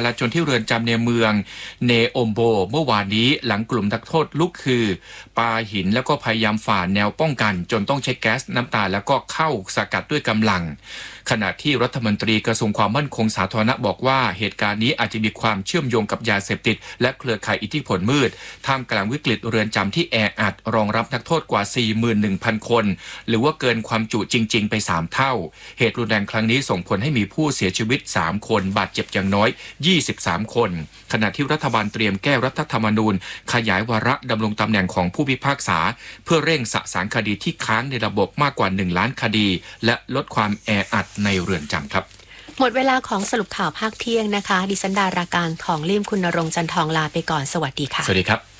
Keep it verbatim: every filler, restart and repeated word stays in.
ราชนที่เรือนจำในเมืองเนโอมโบเมื่อวานนี้หลังกลุ่มนักโทษลุกคือปาหินแล้วก็พยายามฝ่าแนวป้องกันจนต้องใช้แก๊สน้ำตาแล้วก็เข้าสกัดด้วยกำลังขณะที่รัฐมนตรีกระทรวงความมั่นคงสาธารณะบอกว่าเหตุการณ์นี้อาจจะมีความเชื่อมโยงกับยาเสพติดและเครือข่ายอิทธิพลมืดท่ามกลางวิกฤตเรือนจำที่แออัดรองรับนักโทษกว่า สี่หมื่นหนึ่งพัน คนหรือว่าเกินความจุจริงๆไปสามเท่าเหตุรุนแรงครั้งนี้ส่งผลให้มีผู้เสียชีวิตสามคนบาดเจ็บอย่างน้อยยี่สิบสามคนขณะที่รัฐบาลเตรียมแก้รัฐธรรมนูญขยายวาระดำรงตำแหน่งของผู้พิพากษาเพื่อเร่งสะสางคดีที่ค้างในระบบมากกว่าหนึ่งล้านคดีและลดความแออัดในเรือนจำครับหมดเวลาของสรุปข่าวภาคเที่ยงนะคะดิฉันดาราการทองลิ่มคุณณรงค์จันทองลาไปก่อนสวัสดีค่ะสวัสดีครับ